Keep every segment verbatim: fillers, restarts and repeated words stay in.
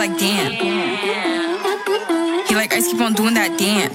like damn. He like ice, keep on doing that dance.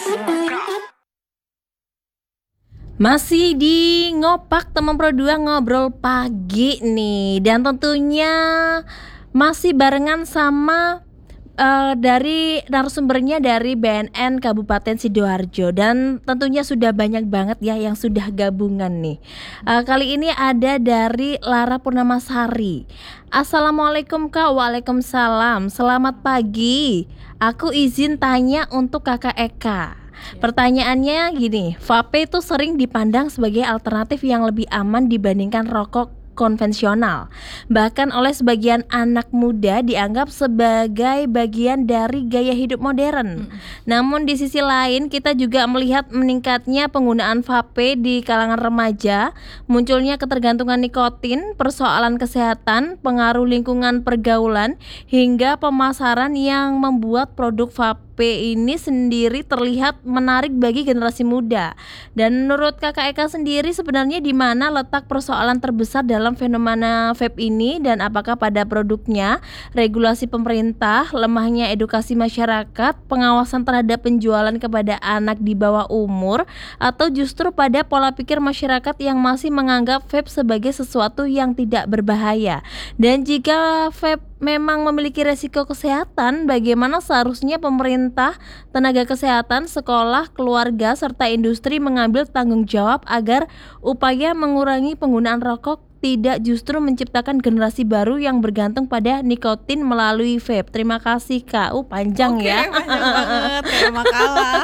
Masih di Ngopak Teman Pro dua ngobrol pagi nih. Dan tentunya masih barengan sama uh, dari narasumbernya dari B N N Kabupaten Sidoarjo. Dan tentunya sudah banyak banget ya yang sudah gabungan nih. uh, Kali ini ada dari Lara Purnamasari. Assalamualaikum Kak. Waalaikumsalam. Selamat pagi. Aku izin tanya untuk Kakak Eka. Pertanyaannya gini, vape itu sering dipandang sebagai alternatif yang lebih aman dibandingkan rokok konvensional. Bahkan oleh sebagian anak muda dianggap sebagai bagian dari gaya hidup modern. Hmm. Namun di sisi lain kita juga melihat meningkatnya penggunaan vape di kalangan remaja, munculnya ketergantungan nikotin, persoalan kesehatan, pengaruh lingkungan pergaulan, hingga pemasaran yang membuat produk vape ini sendiri terlihat menarik bagi generasi muda. Dan menurut Kakak Eka sendiri sebenarnya di mana letak persoalan terbesar dalam fenomena vape ini, dan apakah pada produknya, regulasi pemerintah, lemahnya edukasi masyarakat, pengawasan terhadap penjualan kepada anak di bawah umur, atau justru pada pola pikir masyarakat yang masih menganggap vape sebagai sesuatu yang tidak berbahaya? Dan jika vape memang memiliki resiko kesehatan, bagaimana seharusnya pemerintah, tenaga kesehatan, sekolah, keluarga, serta industri mengambil tanggung jawab agar upaya mengurangi penggunaan rokok tidak justru menciptakan generasi baru yang bergantung pada nikotin melalui vape? Terima kasih Kak. Uh, panjang Oke, ya. panjang banget kayak makalah.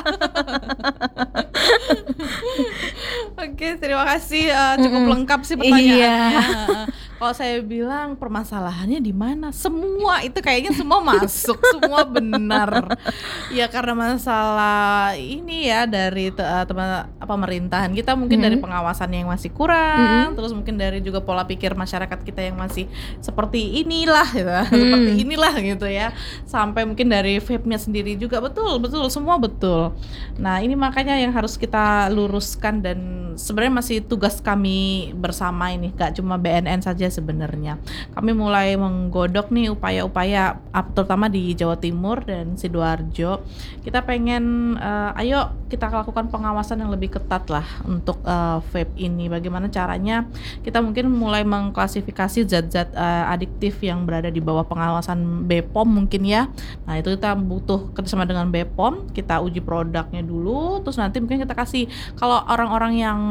Oke, terima kasih. Uh, cukup Mm-mm. lengkap sih pertanyaannya. Iya. Kalau saya bilang permasalahannya di mana? Semua itu kayaknya semua masuk, semua benar. Ya karena masalah ini ya dari te- uh, teman pemerintahan kita mungkin Mm-hmm. dari pengawasan yang masih kurang, Mm-hmm. terus mungkin dari juga pola pikir masyarakat kita yang masih seperti inilah gitu. Mm. Seperti inilah gitu ya. Sampai mungkin dari vape-nya sendiri juga betul, betul semua betul. Nah, ini makanya yang harus kita luruskan, dan sebenarnya masih tugas kami bersama ini, gak cuma B N N saja sebenarnya. Kami mulai menggodok nih upaya-upaya terutama di Jawa Timur dan Sidoarjo. Kita pengen uh, ayo kita lakukan pengawasan yang lebih ketat lah untuk uh, vape ini. Bagaimana caranya? Kita mungkin mulai mengklasifikasi zat-zat uh, adiktif yang berada di bawah pengawasan B P O M mungkin ya. Nah, itu kita butuh kerjasama dengan B P O M, kita uji produknya dulu, terus nanti mungkin kita kasih, kalau orang-orang yang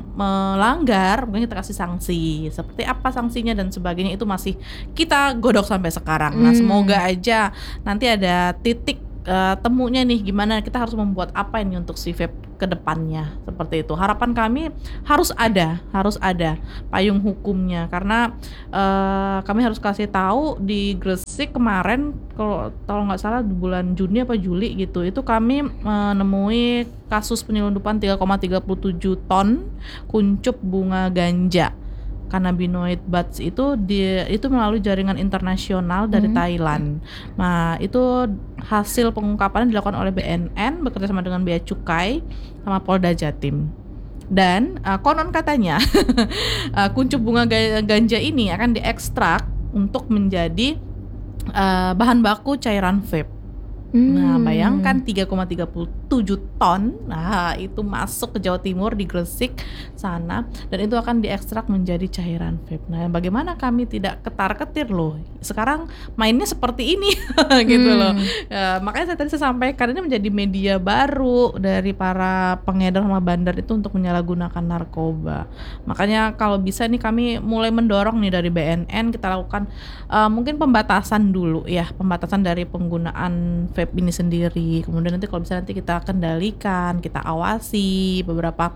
melanggar mungkin kita kasih sanksi. Seperti apa sanksinya dan sebagainya itu masih kita godok sampai sekarang. Nah, semoga aja nanti ada titik uh, temunya nih, gimana kita harus membuat apa ini untuk si vape ke depannya. Seperti itu. Harapan kami harus ada, harus ada payung hukumnya, karena uh, kami harus kasih tahu di Gresik kemarin, kalau kalau nggak salah di bulan Juni apa Juli gitu, itu kami menemui kasus penyelundupan tiga koma tiga tujuh ton kuncup bunga ganja cannabinoid buds itu di, itu melalui jaringan internasional dari hmm. Thailand. Nah, itu hasil pengungkapan dilakukan oleh B N N bekerjasama dengan Bea Cukai sama Polda Jatim. Dan uh, konon katanya uh, kuncup bunga ganja ini akan diekstrak untuk menjadi uh, bahan baku cairan vape. Hmm. Nah, bayangkan tiga koma tiga tujuh ton, nah itu masuk ke Jawa Timur di Gresik sana, dan itu akan diekstrak menjadi cairan vape. Nah, bagaimana kami tidak ketar-ketir loh? Sekarang mainnya seperti ini, gitu hmm. loh. Ya, makanya saya tadi saya sampaikan ini menjadi media baru dari para pengedar sama bandar itu untuk menyalahgunakan narkoba. Makanya kalau bisa nih kami mulai mendorong nih dari B N N, kita lakukan uh, mungkin pembatasan dulu ya, pembatasan dari penggunaan vape ini sendiri. Kemudian nanti kalau bisa nanti kita kendalikan, kita awasi beberapa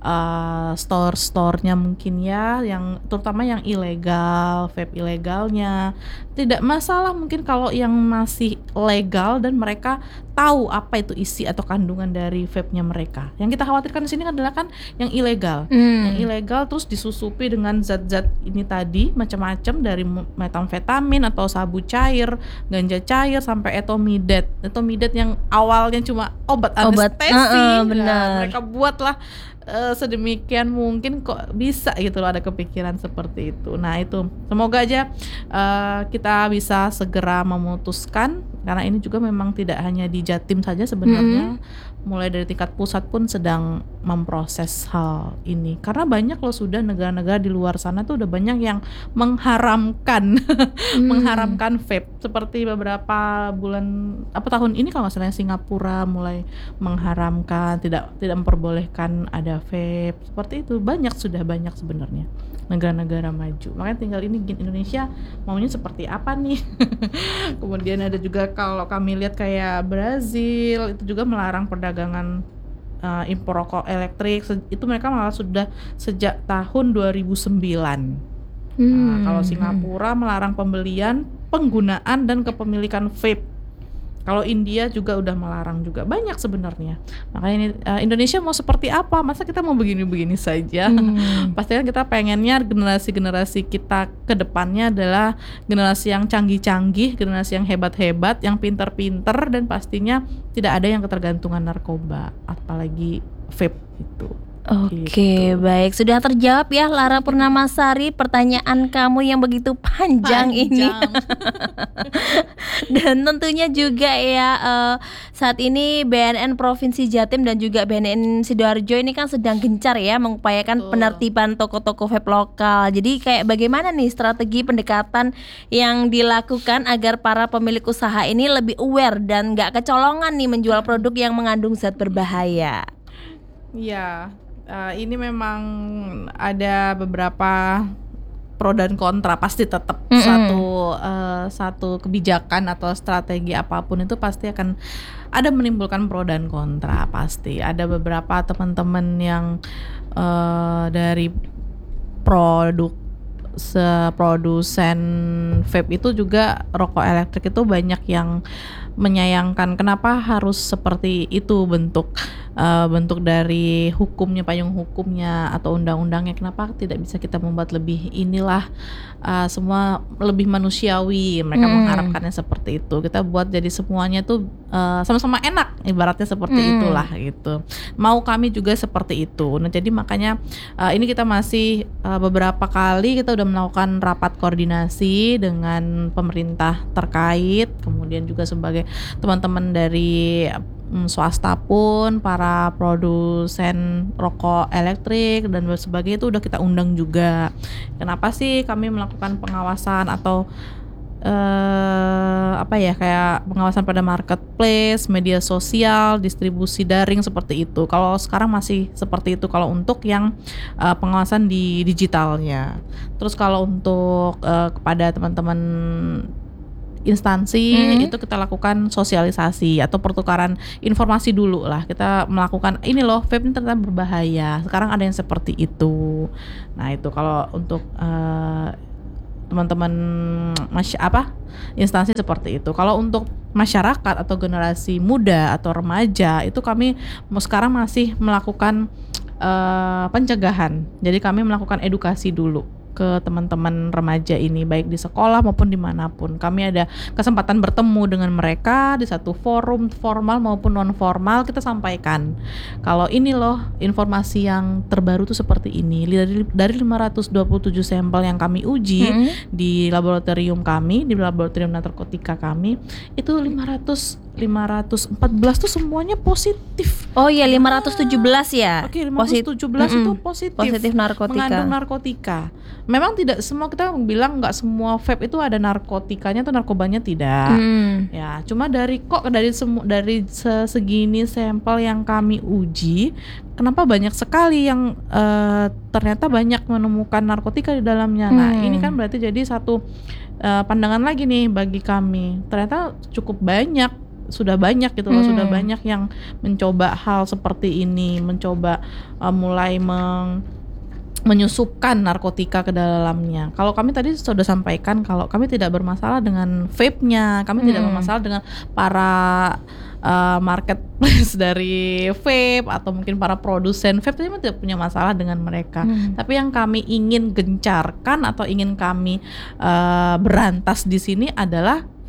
uh, store-store-nya mungkin ya, yang terutama yang ilegal, vape ilegalnya. Tidak masalah mungkin kalau yang masih legal dan mereka tahu apa itu isi atau kandungan dari vape-nya mereka. Yang kita khawatirkan di sini adalah kan yang ilegal. Hmm. Yang ilegal terus disusupi dengan zat-zat ini tadi macam-macam, dari metamfetamin atau sabu cair, ganja cair, sampai etomidat. Etomidat yang awalnya cuma obat anestesi. Obat, uh, uh, benar. Nah, mereka buatlah uh, sedemikian mungkin kok bisa gitu loh ada kepikiran seperti itu. Nah itu semoga aja uh, kita bisa segera memutuskan, karena ini juga memang tidak hanya di Jatim saja sebenarnya, mm-hmm. mulai dari tingkat pusat pun sedang memproses hal ini, karena banyak loh sudah negara-negara di luar sana tuh udah banyak yang mengharamkan mm. mengharamkan vape, seperti beberapa bulan apa tahun ini kalau nggak salah Singapura mulai mengharamkan, tidak tidak memperbolehkan ada vape seperti itu. Banyak sudah banyak sebenarnya negara-negara maju, makanya tinggal ini Indonesia maunya seperti apa nih. Kemudian ada juga kalau kami lihat kayak Brazil itu juga melarang perdagangan uh, impor rokok elektrik, itu mereka malah sudah sejak tahun dua ribu sembilan. hmm. Nah, kalau Singapura melarang pembelian, penggunaan dan kepemilikan vape. Kalau India juga udah melarang juga, banyak sebenarnya. Makanya ini, uh, Indonesia mau seperti apa? Masa kita mau begini-begini saja? Hmm. Pastinya kita pengennya generasi-generasi kita ke depannya adalah generasi yang canggih-canggih, generasi yang hebat-hebat, yang pinter-pinter, dan pastinya tidak ada yang ketergantungan narkoba, apalagi vape itu. Oke, gitu. Baik, sudah terjawab ya Lara Purnamasari pertanyaan kamu yang begitu panjang, panjang. ini. Dan tentunya juga ya uh, saat ini B N N Provinsi Jatim dan juga B N N Sidoarjo ini kan sedang gencar ya mengupayakan Betul. penertiban toko-toko vape lokal. Jadi kayak bagaimana nih strategi pendekatan yang dilakukan agar para pemilik usaha ini lebih aware dan nggak kecolongan nih menjual produk yang mengandung zat berbahaya? Iya. Uh, ini memang ada beberapa pro dan kontra, pasti tetap mm-hmm. satu uh, satu kebijakan atau strategi apapun itu pasti akan ada menimbulkan pro dan kontra. Pasti ada beberapa teman-teman yang uh, dari produk seprodusen vape itu juga rokok elektrik itu banyak yang menyayangkan kenapa harus seperti itu bentuk uh, bentuk dari hukumnya, payung hukumnya atau undang-undangnya, kenapa tidak bisa kita membuat lebih inilah uh, semua lebih manusiawi. Mereka hmm. mengharapkannya seperti itu, kita buat jadi semuanya tuh uh, sama-sama enak, ibaratnya seperti hmm. itulah gitu. Mau kami juga seperti itu. Nah jadi makanya uh, ini kita masih uh, beberapa kali kita udah melakukan rapat koordinasi dengan pemerintah terkait, kemudian juga sebagai teman-teman dari mm, swasta pun, para produsen rokok elektrik dan sebagainya itu udah kita undang juga. Kenapa sih kami melakukan pengawasan atau uh, apa ya kayak pengawasan pada marketplace, media sosial, distribusi daring seperti itu. Kalau sekarang masih seperti itu kalau untuk yang uh, pengawasan di digitalnya. Terus kalau untuk uh, kepada teman-teman instansi mm-hmm. itu kita lakukan sosialisasi atau pertukaran informasi dulu lah. Kita melakukan ini loh vape ini ternyata berbahaya. Sekarang ada yang seperti itu. Nah itu kalau untuk uh, teman-teman masy- apa instansi seperti itu. Kalau untuk masyarakat atau generasi muda atau remaja itu kami sekarang masih melakukan uh, pencegahan. Jadi kami melakukan edukasi dulu ke teman-teman remaja ini, baik di sekolah maupun dimanapun. Kami ada kesempatan bertemu dengan mereka di satu forum formal maupun non formal. Kita sampaikan kalau ini loh informasi yang terbaru tuh seperti ini. Dari dari lima ratus dua puluh tujuh sampel yang kami uji hmm. di laboratorium kami, di laboratorium narkotika kami, itu lima ratus empat belas tuh semuanya positif. Oh iya, lima ratus tujuh belas ya. Oke, lima ratus tujuh belas Posit- itu positif. Positif narkotika. Mengandung narkotika. Memang tidak semua, kita bilang nggak semua vape itu ada narkotikanya atau narkobanya, tidak. Hmm. Ya, cuma dari kok dari semu dari segini sampel yang kami uji, kenapa banyak sekali yang uh, ternyata banyak menemukan narkotika di dalamnya. Hmm. Nah, ini kan berarti jadi satu uh, pandangan lagi nih bagi kami. Ternyata cukup banyak, sudah banyak gitu loh, hmm. sudah banyak yang mencoba hal seperti ini, mencoba uh, mulai meng menyusupkan narkotika ke dalamnya. Kalau kami tadi sudah sampaikan kalau kami tidak bermasalah dengan vape-nya, kami hmm. tidak bermasalah dengan para uh, marketplace dari vape atau mungkin para produsen vape, kami tidak punya masalah dengan mereka. Hmm. Tapi yang kami ingin gencarkan atau ingin kami uh, berantas di sini adalah vape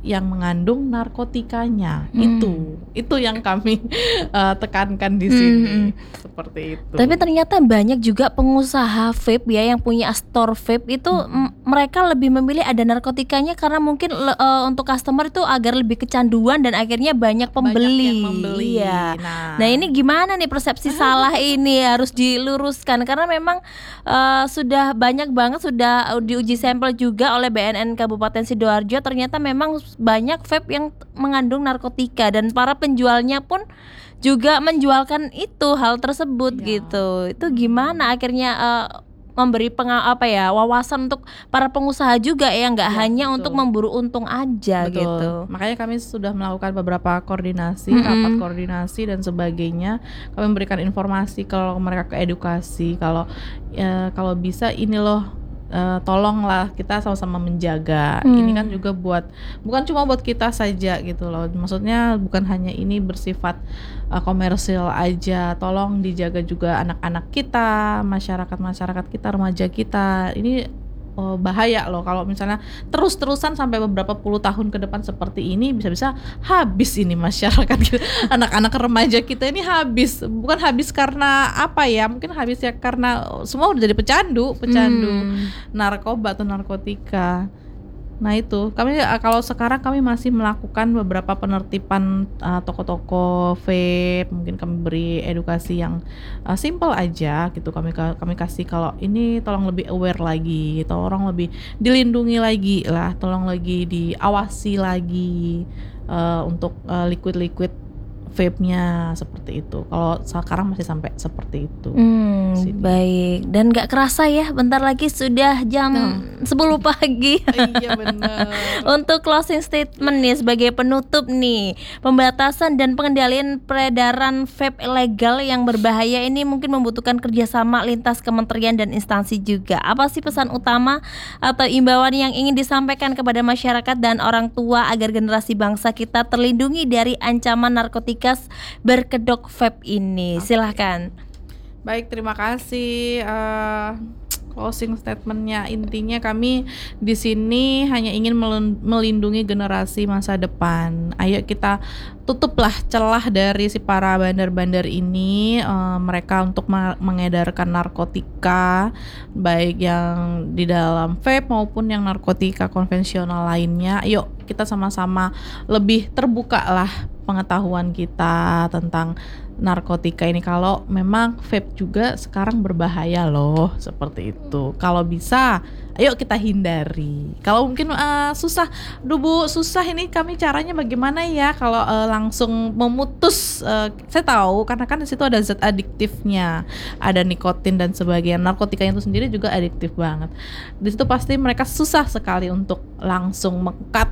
yang mengandung narkotikanya. Hmm. Itu itu yang kami uh, tekankan di sini. Hmm. Seperti itu. Tapi ternyata banyak juga pengusaha vape ya yang punya store vape itu Hmm. m- mereka lebih memilih ada narkotikanya karena mungkin le- uh, untuk customer itu agar lebih kecanduan dan akhirnya banyak pembeli. Banyak yang membeli. Iya. Nah, Nah ini gimana nih persepsi salah ini harus diluruskan karena memang uh, sudah banyak banget sudah diuji sampel juga oleh B N N Kabupaten Sidoarjo, ternyata memang banyak vape yang mengandung narkotika dan para penjualnya pun juga menjualkan itu hal tersebut Iya. gitu. Itu gimana akhirnya uh, memberi penga- apa ya wawasan untuk para pengusaha juga ya nggak Iya, hanya betul. untuk memburu untung aja Betul. gitu. Makanya kami sudah melakukan beberapa koordinasi, Mm-mm. rapat koordinasi dan sebagainya. Kami memberikan informasi kalau mereka ke edukasi, kalau ya, kalau bisa ini loh, eh, tolonglah kita sama-sama menjaga. Hmm. Ini kan juga buat bukan cuma buat kita saja gitu loh. Maksudnya bukan hanya ini bersifat eh, komersil aja. Tolong dijaga juga anak-anak kita, masyarakat-masyarakat kita, remaja kita. Ini oh, bahaya loh kalau misalnya terus-terusan sampai beberapa puluh tahun ke depan seperti ini, bisa-bisa habis ini masyarakat kita. Anak-anak remaja kita ini habis, bukan habis karena apa ya, mungkin habis ya karena semua udah jadi pecandu, pecandu Hmm. narkoba atau narkotika. Nah itu kami eh, kalau sekarang kami masih melakukan beberapa penertiban eh, toko-toko vape, mungkin kami beri edukasi yang eh, simple aja gitu. Kami kami kasih kalau ini tolong lebih aware lagi, tolong lebih dilindungi lagi lah, tolong lagi diawasi lagi eh, untuk eh, liquid-liquid vape-nya seperti itu. Kalau sekarang masih sampai seperti itu. Hmm, Sini. baik. Dan gak kerasa ya, bentar lagi sudah jam Nah. sepuluh pagi. Iya benar. Untuk closing statement nih sebagai penutup nih, pembatasan dan pengendalian peredaran vape ilegal yang berbahaya ini mungkin membutuhkan kerjasama lintas kementerian dan instansi juga. Apa sih pesan utama atau imbauan yang ingin disampaikan kepada masyarakat dan orang tua agar generasi bangsa kita terlindungi dari ancaman narkotika berkedok vape ini? Silahkan. Baik, terima kasih. Eh, closing statementnya intinya kami di sini hanya ingin melin- melindungi generasi masa depan. Ayo kita tutuplah celah dari si para bandar-bandar ini, eh, mereka untuk ma- mengedarkan narkotika, baik yang di dalam vape maupun yang narkotika konvensional lainnya. Ayo kita sama-sama lebih terbuka lah pengetahuan kita tentang narkotika ini. Kalau memang vape juga sekarang berbahaya loh, seperti itu. Kalau bisa, ayo kita hindari. Kalau mungkin uh, susah, duh Bu, susah ini kami caranya bagaimana ya? Kalau uh, langsung memutus, uh, saya tahu karena kan di situ ada zat adiktifnya, ada nikotin dan sebagainya. Narkotika itu sendiri juga adiktif banget. Di situ pasti mereka susah sekali untuk langsung mengkat,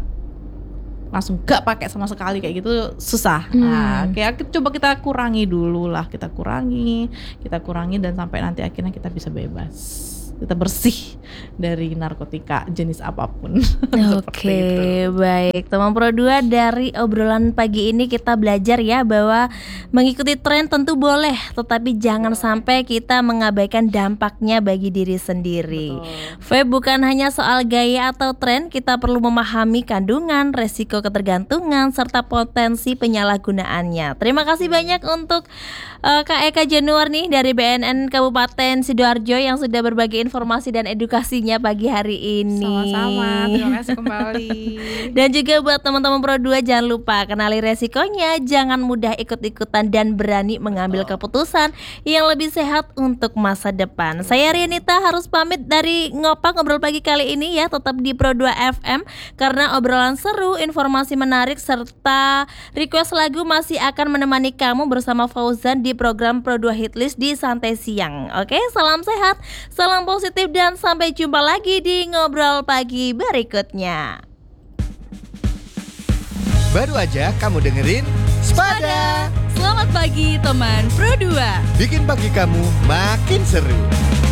langsung gak pakai sama sekali kayak gitu, susah. Hmm. Nah, kayak coba kita kurangi dulu lah, kita kurangi, kita kurangi dan sampai nanti akhirnya kita bisa bebas, kita bersih dari narkotika jenis apapun. Seperti Oke, itu. baik. Teman Pro dua, dari obrolan pagi ini kita belajar ya bahwa mengikuti tren tentu boleh, tetapi jangan sampai kita mengabaikan dampaknya bagi diri sendiri. Betul. Vape bukan hanya soal gaya atau tren, kita perlu memahami kandungan, resiko ketergantungan, serta potensi penyalahgunaannya. Terima kasih banyak untuk uh, Kak Eka Januar nih dari B N N Kabupaten Sidoarjo yang sudah berbagi informasi dan edukasinya pagi hari ini. Sama-sama, terima kasih kembali. Dan juga buat teman-teman Pro dua, jangan lupa kenali resikonya, jangan mudah ikut-ikutan dan berani mengambil keputusan yang lebih sehat untuk masa depan. Saya Rianita harus pamit dari Ngopak Ngobrol Pagi kali ini ya, tetap di Pro dua F M karena obrolan seru, informasi menarik serta request lagu masih akan menemani kamu bersama Fauzan di program Pro dua Hitlist di Santai Siang. Oke, salam sehat, salam positif dan sampai jumpa lagi di Ngobrol Pagi berikutnya. Baru aja kamu dengerin Spada, Selamat pagi teman Pro dua. bikin pagi kamu makin seru.